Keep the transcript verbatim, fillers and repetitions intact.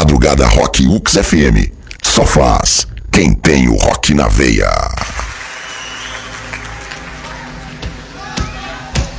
Madrugada Rock U X F M. Só faz quem tem o rock na veia.